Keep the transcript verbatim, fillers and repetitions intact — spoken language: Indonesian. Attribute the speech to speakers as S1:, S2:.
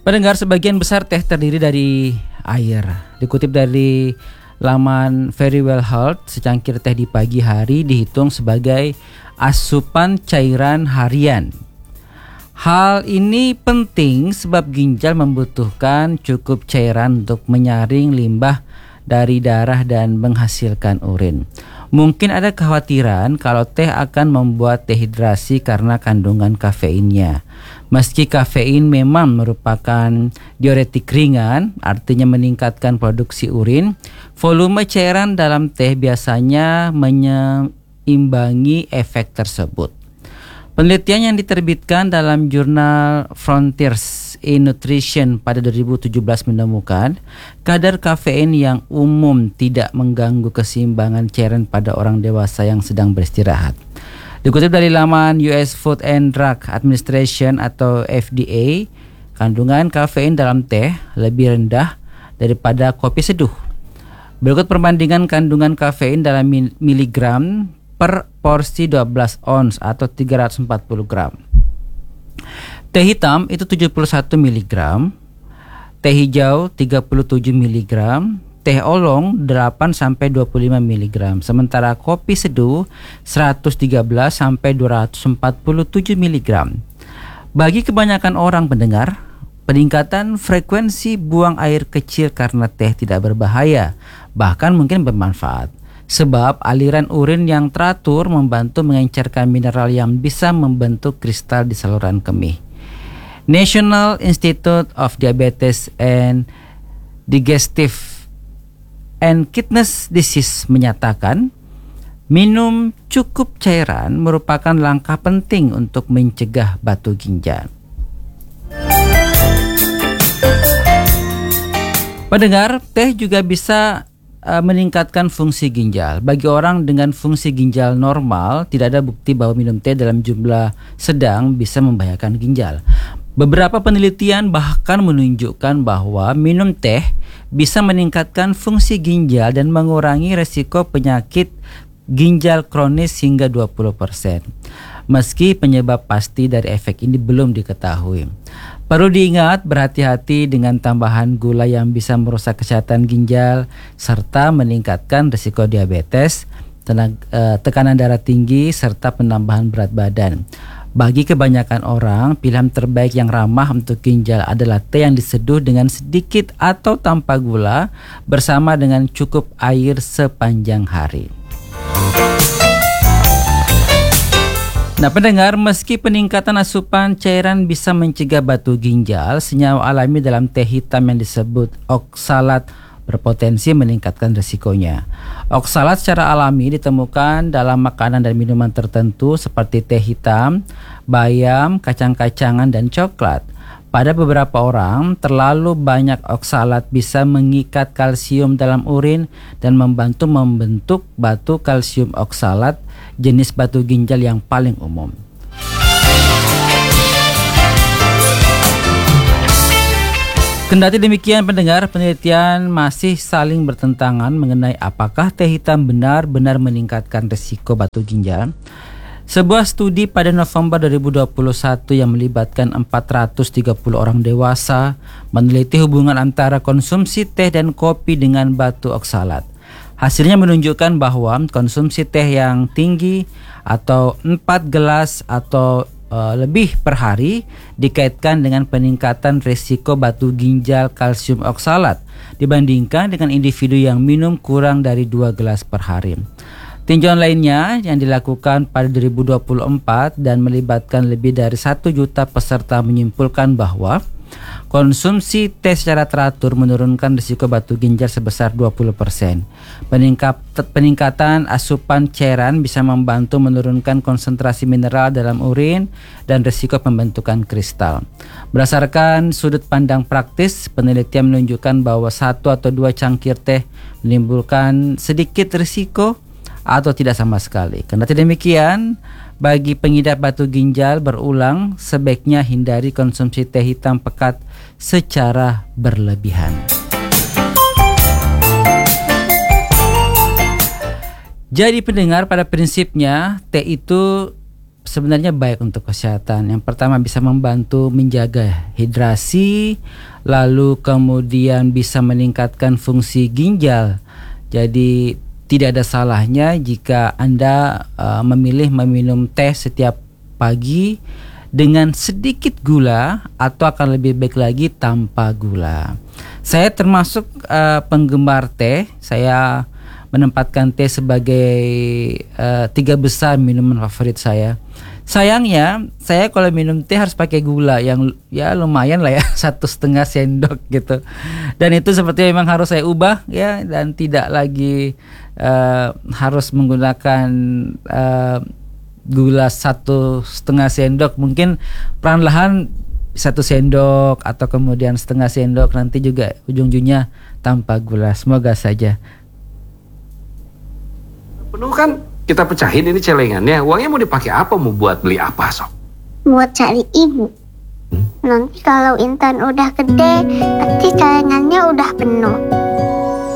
S1: Pendengar, sebagian besar teh terdiri dari air. Dikutip dari laman Very Well Health, secangkir teh di pagi hari dihitung sebagai asupan cairan harian. Hal ini penting sebab ginjal membutuhkan cukup cairan untuk menyaring limbah dari darah dan menghasilkan urin. Mungkin ada kekhawatiran kalau teh akan membuat dehidrasi karena kandungan kafeinnya. Meski kafein memang merupakan diuretik ringan, artinya meningkatkan produksi urin, volume cairan dalam teh biasanya menyeimbangi efek tersebut. Penelitian yang diterbitkan dalam jurnal Frontiers in Nutrition pada dua ribu tujuh belas menemukan kadar kafein yang umum tidak mengganggu keseimbangan cairan pada orang dewasa yang sedang beristirahat. Dikutip dari laman U S Food and Drug Administration atau F D A, kandungan kafein dalam teh lebih rendah daripada kopi seduh. Berikut perbandingan kandungan kafein dalam miligram per porsi dua belas ons atau tiga ratus empat puluh gram. Teh hitam itu tujuh puluh satu miligram, teh hijau tiga puluh tujuh miligram, teh oolong delapan sampai dua puluh lima miligram, sementara kopi seduh seratus tiga belas sampai dua ratus empat puluh tujuh miligram. Bagi kebanyakan orang pendengar, peningkatan frekuensi buang air kecil karena teh tidak berbahaya, bahkan mungkin bermanfaat. Sebab aliran urin yang teratur membantu mengencerkan mineral yang bisa membentuk kristal di saluran kemih. National Institute of Diabetes and Digestive and Kidney Disease menyatakan minum cukup cairan merupakan langkah penting untuk mencegah batu ginjal. Pendengar, teh juga bisa meningkatkan fungsi ginjal. Bagi orang dengan fungsi ginjal normal, tidak ada bukti bahwa minum teh dalam jumlah sedang bisa membahayakan ginjal. Beberapa penelitian bahkan menunjukkan bahwa minum teh bisa meningkatkan fungsi ginjal dan mengurangi resiko penyakit ginjal kronis hingga dua puluh persen. Meski penyebab pasti dari efek ini belum diketahui. Perlu diingat, berhati-hati dengan tambahan gula yang bisa merusak kesehatan ginjal serta meningkatkan risiko diabetes, tenaga, eh, tekanan darah tinggi, serta penambahan berat badan. Bagi kebanyakan orang, pilihan terbaik yang ramah untuk ginjal adalah teh yang diseduh dengan sedikit atau tanpa gula bersama dengan cukup air sepanjang hari. Nah pendengar, meski peningkatan asupan cairan bisa mencegah batu ginjal, senyawa alami dalam teh hitam yang disebut oksalat berpotensi meningkatkan risikonya. Oksalat secara alami ditemukan dalam makanan dan minuman tertentu seperti teh hitam, bayam, kacang-kacangan, dan coklat. Pada beberapa orang, terlalu banyak oksalat bisa mengikat kalsium dalam urin dan membantu membentuk batu kalsium oksalat, jenis batu ginjal yang paling umum. Kendati demikian pendengar, penelitian masih saling bertentangan mengenai apakah teh hitam benar-benar meningkatkan risiko batu ginjal. Sebuah studi pada November dua ribu dua puluh satu yang melibatkan empat ratus tiga puluh orang dewasa meneliti hubungan antara konsumsi teh dan kopi dengan batu oksalat. Hasilnya menunjukkan bahwa konsumsi teh yang tinggi atau empat gelas atau uh, lebih per hari dikaitkan dengan peningkatan risiko batu ginjal kalsium oksalat dibandingkan dengan individu yang minum kurang dari dua gelas per hari. Tinjauan lainnya yang dilakukan pada dua ribu dua puluh empat dan melibatkan lebih dari satu juta peserta menyimpulkan bahwa konsumsi teh secara teratur menurunkan risiko batu ginjal sebesar dua puluh persen. Peningkat, peningkatan asupan cairan bisa membantu menurunkan konsentrasi mineral dalam urin dan risiko pembentukan kristal. Berdasarkan sudut pandang praktis, penelitian menunjukkan bahwa satu atau dua cangkir teh menimbulkan sedikit risiko atau tidak sama sekali. Kendati demikian, bagi pengidap batu ginjal berulang, sebaiknya hindari konsumsi teh hitam pekat secara berlebihan. Jadi pendengar, pada prinsipnya teh itu sebenarnya baik untuk kesehatan. Yang pertama bisa membantu menjaga hidrasi, lalu kemudian bisa meningkatkan fungsi ginjal. Jadi tidak ada salahnya jika Anda uh, memilih meminum teh setiap pagi dengan sedikit gula, atau akan lebih baik lagi tanpa gula. Saya termasuk uh, penggemar teh. Saya menempatkan teh sebagai uh, tiga besar minuman favorit saya. Sayangnya saya kalau minum teh harus pakai gula yang ya lumayan lah ya, satu setengah sendok gitu. Dan itu sepertinya memang harus saya ubah ya, dan tidak lagi uh, harus menggunakan uh, gula satu setengah sendok. Mungkin perlahan satu sendok atau kemudian setengah sendok, nanti juga ujung-ujungnya tanpa gula. Semoga saja.
S2: Penuh kan kita pecahin ini celengannya. Uangnya mau dipakai apa? Mau buat beli apa, Sob?
S3: Buat cari ibu. Hmm? Nanti kalau Intan udah gede, nanti celengannya udah penuh.